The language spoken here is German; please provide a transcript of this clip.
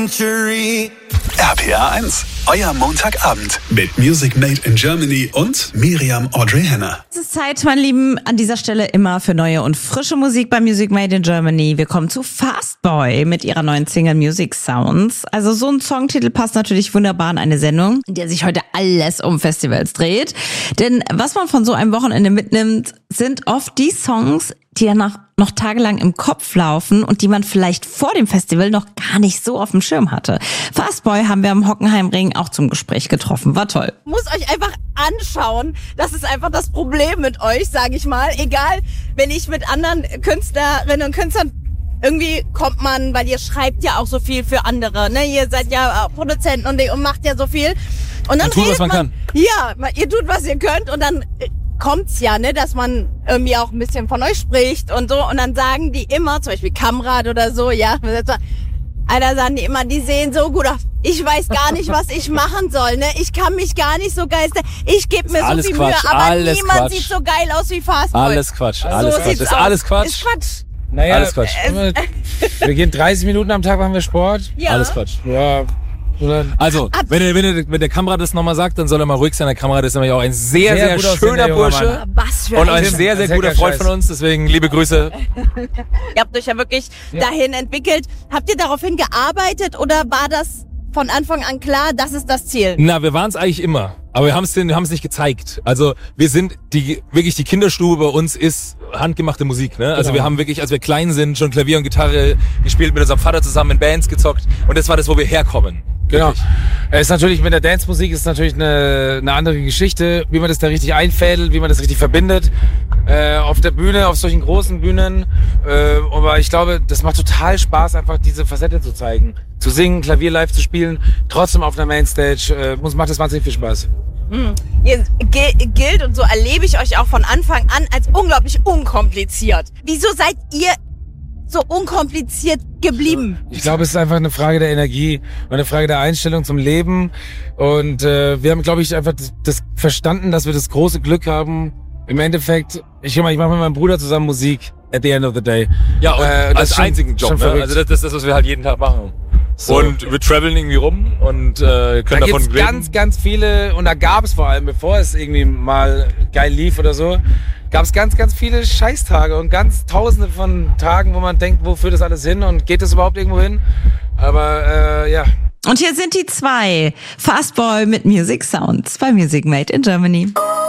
RPA 1, euer Montagabend mit Music Made in Germany und Miriam Audrey Henner. Es ist Zeit, mein Lieben, an dieser Stelle immer für neue und frische Musik bei Music Made in Germany. Wir kommen zu Fastboy mit ihrer neuen Single Music Sounds. Also so ein Songtitel passt natürlich wunderbar in eine Sendung, in der sich heute alles um Festivals dreht. Denn was man von so einem Wochenende mitnimmt, sind oft die Songs, die danach noch tagelang im Kopf laufen und die man vielleicht vor dem Festival noch gar nicht so auf dem Schirm hatte. Fastboy haben wir am Hockenheimring auch zum Gespräch getroffen. War toll. Muss euch einfach anschauen. Das ist einfach das Problem mit euch, sage ich mal. Egal, wenn ich mit anderen Künstlerinnen und Künstlern irgendwie kommt man, weil ihr schreibt ja auch so viel für andere, ne? Ihr seid ja Produzenten und macht ja so viel. Und dann tut, was man kann. Ja, ihr tut, was ihr könnt und dann kommt's ja, ne, dass man irgendwie auch ein bisschen von euch spricht und so und dann sagen die immer, zum Beispiel Kamrad oder so, ja, Alter, sagen die immer, die sehen so gut aus. Ich weiß gar nicht, was ich machen soll, ne? Ich kann mich gar nicht so geistern. Ich gebe mir so viel Mühe, aber niemand sieht so geil aus wie Fastboy. Alles Quatsch, alles so Quatsch. Ist alles Quatsch? Ist Quatsch. Naja, alles Quatsch. Wir gehen 30 Minuten am Tag, machen wir Sport. Ja. Alles Quatsch. Ja. Also, wenn der Kamerad das nochmal sagt, dann soll er mal ruhig sein. Der Kamerad ist nämlich auch ein sehr, sehr schöner Bursche. Was für Und ein sehr, sehr guter Freund von uns. Deswegen liebe Grüße. Ihr habt euch ja wirklich dahin entwickelt. Habt ihr daraufhin gearbeitet oder war das von Anfang an klar, das ist das Ziel? Na, wir waren es eigentlich immer. Aber wir haben es nicht gezeigt. Also wir sind die Kinderstube bei uns ist handgemachte Musik. Ne? Also wir haben wirklich, als wir klein sind, schon Klavier und Gitarre gespielt, mit unserem Vater zusammen in Bands gezockt. Und das war das, wo wir herkommen. Genau. Es ist natürlich mit der Dance-Musik ist natürlich eine andere Geschichte, wie man das da richtig einfädelt, wie man das richtig verbindet. Auf der Bühne, auf solchen großen Bühnen. Aber ich glaube, das macht total Spaß, einfach diese Facette zu zeigen. Zu singen, Klavier live zu spielen, trotzdem auf einer Mainstage. Macht das wahnsinnig viel Spaß. Ihr gilt und so erlebe ich euch auch von Anfang an als unglaublich unkompliziert. Wieso seid ihr so unkompliziert geblieben? Ich glaube, es ist einfach eine Frage der Energie und eine Frage der Einstellung zum Leben. Und wir haben, glaube ich, einfach das verstanden, dass wir das große Glück haben. Im Endeffekt, ich mache mit meinem Bruder zusammen Musik at the end of the day. Ja, und das als einzigen Job. Ne? Also das ist das, was wir halt jeden Tag machen. So. Und wir traveln irgendwie rum und können da davon reden. Ganz, ganz viele, und da gab es vor allem, bevor es irgendwie mal geil lief oder so, gab es ganz, ganz viele Scheißtage und ganz tausende von Tagen, wo man denkt, wo führt das alles hin und geht das überhaupt irgendwo hin? Aber ja. Und hier sind die zwei. Fastboy mit Music Sounds bei Music Made in Germany.